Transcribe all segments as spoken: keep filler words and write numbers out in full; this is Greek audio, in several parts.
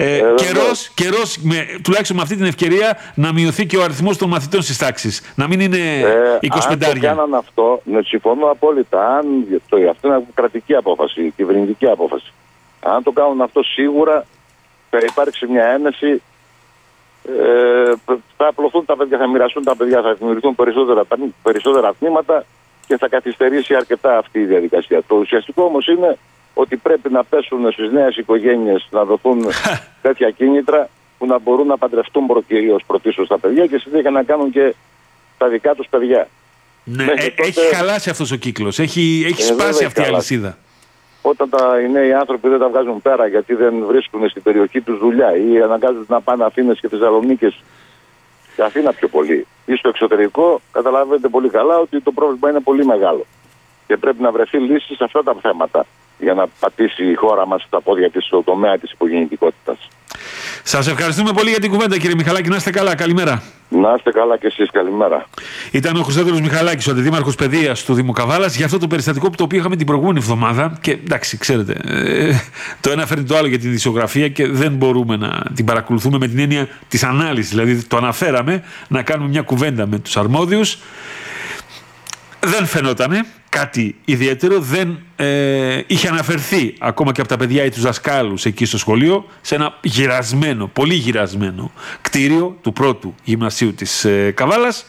Ε, ε, καιρός, καιρός με, τουλάχιστον με αυτή την ευκαιρία, να μειωθεί και ο αριθμός των μαθητών στις τάξεις. Να μην είναι ε, είκοσι πέντε. Αν το κάναν αυτό, ναι, συμφωνώ απόλυτα. Αν, το, αυτό είναι κρατική απόφαση, κυβερνητική απόφαση. Αν το κάνουν αυτό, σίγουρα θα υπάρξει μια ένεση. Ε, θα απλωθούν τα παιδιά, θα μοιραστούν τα παιδιά, θα δημιουργηθούν περισσότερα, περισσότερα τμήματα και θα καθυστερήσει αρκετά αυτή η διαδικασία. Το ουσιαστικό όμως είναι ότι πρέπει να πέσουν στις νέες οικογένειες να δοθούν τέτοια κίνητρα που να μπορούν να παντρευτούν κυρίως πρωτίστως τα παιδιά και συνέχεια να κάνουν και τα δικά τους παιδιά. Ναι, ε, τότε... έχει χαλάσει αυτός ο κύκλος, έχει, έχει ε, σπάσει αυτή η αλυσίδα. Όταν τα, οι νέοι άνθρωποι δεν τα βγάζουν πέρα γιατί δεν βρίσκουν στην περιοχή τους δουλειά ή αναγκάζονται να πάνε Αθήνες και Θεσσαλονίκες, και Αθήνα πιο πολύ, ή στο εξωτερικό, καταλαβαίνετε πολύ καλά ότι το πρόβλημα είναι πολύ μεγάλο. Και πρέπει να βρεθεί λύση σε αυτά τα θέματα για να πατήσει η χώρα μας στα πόδια της στο τομέα της υπογεννητικότητας. Σας ευχαριστούμε πολύ για την κουβέντα, κύριε Μιχαλάκη. Να είστε καλά. Καλημέρα. Να είστε καλά και εσείς. Καλημέρα. Ήταν ο Χρυστόδουλος Μιχαλάκης, ο αντιδήμαρχος παιδείας του Δήμου Καβάλας, για αυτό το περιστατικό που το οποίο είχαμε την προηγούμενη εβδομάδα. Και εντάξει, ξέρετε, ε, το ένα φέρνει το άλλο για την ειδησιογραφία και δεν μπορούμε να την παρακολουθούμε με την έννοια της ανάλυσης. Δηλαδή, το αναφέραμε να κάνουμε μια κουβέντα με τους αρμόδιους. Δεν φαινότανε κάτι ιδιαίτερο, δεν ε, είχε αναφερθεί ακόμα και από τα παιδιά ή τους δασκάλους εκεί στο σχολείο σε ένα γυρασμένο, πολύ γυρασμένο κτίριο του πρώτου γυμνασίου της ε, Καβάλας,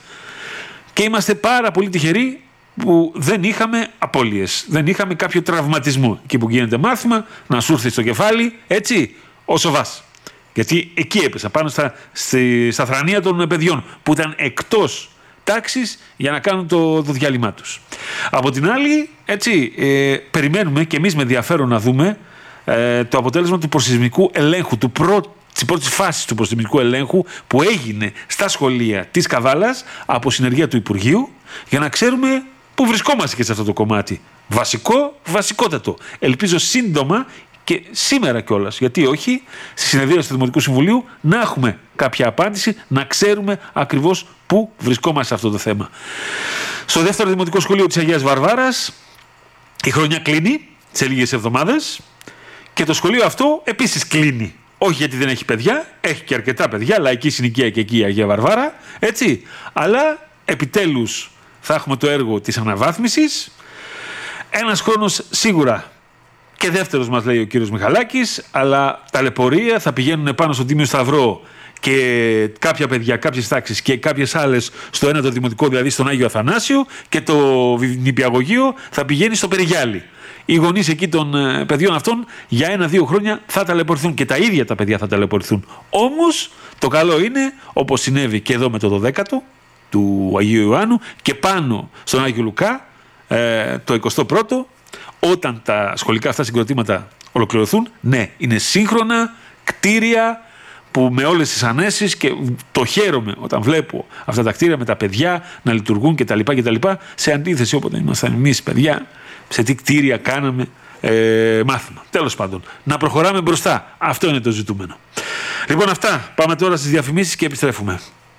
και είμαστε πάρα πολύ τυχεροί που δεν είχαμε απώλειες, δεν είχαμε κάποιο τραυματισμό εκεί που γίνεται μάθημα, να σου έρθει στο κεφάλι, έτσι, ο σοβάς. Γιατί εκεί έπεσα, πάνω στα, στη, στα θρανία των παιδιών που ήταν εκτός τάξεις για να κάνουν το, το διάλειμμα τους. Από την άλλη, έτσι, ε, περιμένουμε και εμείς με ενδιαφέρον να δούμε ε, το αποτέλεσμα του προσεισμικού ελέγχου, του πρώτου, της πρώτης φάσης του προσεισμικού ελέγχου που έγινε στα σχολεία της Καβάλας από συνεργεία του Υπουργείου, για να ξέρουμε πού βρισκόμαστε και σε αυτό το κομμάτι. Βασικό, βασικότατο. Ελπίζω σύντομα και σήμερα κιόλας, γιατί όχι, στη συνεδρίαση του Δημοτικού Συμβουλίου να έχουμε κάποια απάντηση, να ξέρουμε ακριβώς πού βρισκόμαστε σε αυτό το θέμα. Στο δεύτερο Δημοτικό Σχολείο της Αγίας Βαρβάρας η χρονιά κλείνει σε λίγες εβδομάδες και το σχολείο αυτό επίσης κλείνει. Όχι γιατί δεν έχει παιδιά, έχει και αρκετά παιδιά, λαϊκή συνοικία και εκεί η Αγία Βαρβάρα, έτσι, αλλά επιτέλους θα έχουμε το έργο της αναβάθμισης. Ένας χρόνος σίγουρα και δεύτερος, μας λέει ο κύριος Μιχαλάκης, αλλά ταλαιπωρία, θα πηγαίνουν πάνω στον Τίμιο Σταυρό και κάποια παιδιά, κάποιες τάξεις και κάποιες άλλες στο ένατο δημοτικό, δηλαδή στον Άγιο Αθανάσιο, και το νηπιαγωγείο θα πηγαίνει στο Περιγιάλι. Οι γονείς εκεί των παιδιών αυτών για ένα-δύο χρόνια θα ταλαιπωρηθούν και τα ίδια τα παιδιά θα ταλαιπωρηθούν. Όμως το καλό είναι, όπως συνέβη και εδώ με το δωδέκατο του Αγίου Ιωάννου και πάνω στον Άγιο Λουκά ε, το εικοστό πρώτο, όταν τα σχολικά αυτά συγκροτήματα ολοκληρωθούν, ναι, είναι σύγχρονα κτίρια που με όλες τις ανέσεις, και το χαίρομαι όταν βλέπω αυτά τα κτίρια με τα παιδιά να λειτουργούν κτλ. κτλ. Σε αντίθεση όποτε ήμασταν εμείς παιδιά, σε τι κτίρια κάναμε ε, μάθημα. Τέλος πάντων, να προχωράμε μπροστά. Αυτό είναι το ζητούμενο. Λοιπόν, αυτά. Πάμε τώρα στις διαφημίσεις και επιστρέφουμε.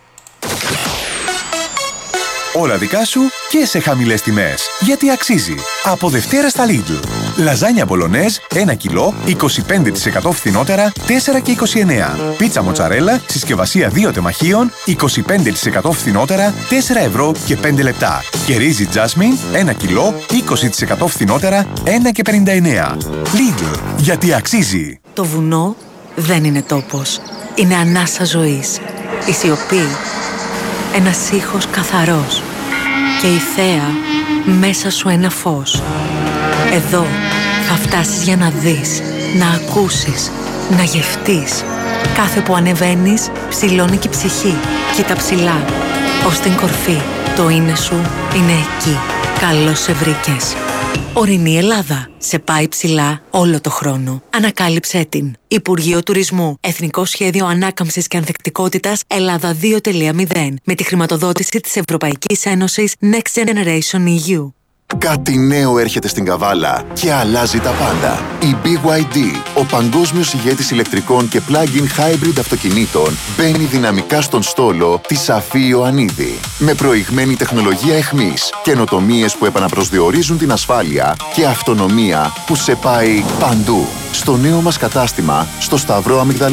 Όλα δικά σου και σε χαμηλές τιμές. Γιατί αξίζει. Από Δευτέρα στα Lidl. Λαζάνια μπολονέζ ένα κιλό, είκοσι πέντε τοις εκατό φθηνότερα, τέσσερα και είκοσι εννέα. Πίτσα μοτσαρέλα, συσκευασία δύο τεμαχίων, είκοσι πέντε τοις εκατό φθηνότερα, τέσσερα ευρώ και πέντε λεπτά. Και ρύζι τζάσμιν, ένα κιλό, είκοσι τοις εκατό φθηνότερα, ένα και πενήντα εννέα. Lidl. Γιατί αξίζει. Το βουνό δεν είναι τόπος. Είναι ανάσα ζωής. Η σιωπή. Ένας ήχος καθαρός. Και η θέα μέσα σου ένα φως. Εδώ θα φτάσεις για να δεις, να ακούσεις, να γευτείς. Κάθε που ανεβαίνεις, ψηλώνει και η ψυχή. Κοίτα ψηλά, ως την κορφή. Το είναι σου είναι εκεί. Καλώς σε βρήκες. Ορεινή Ελλάδα. Σε πάει ψηλά όλο το χρόνο. Ανακάλυψέ την. Υπουργείο Τουρισμού. Εθνικό Σχέδιο Ανάκαμψης και Ανθεκτικότητας Ελλάδα δύο κόμμα μηδέν. Με τη χρηματοδότηση της Ευρωπαϊκής Ένωσης Next Generation ι γιου. Κάτι νέο έρχεται στην Καβάλα και αλλάζει τα πάντα. Η μπι γουάι ντι, ο παγκόσμιος ηγέτης ηλεκτρικών και plug-in hybrid αυτοκινήτων, μπαίνει δυναμικά στον στόλο της Αφή Ιωαννίδη. Με προηγμένη τεχνολογία εχμής, καινοτομίες που επαναπροσδιορίζουν την ασφάλεια και αυτονομία που σε πάει παντού. Στο νέο μας κατάστημα, στο Σταυρό Αμυγδαλίου.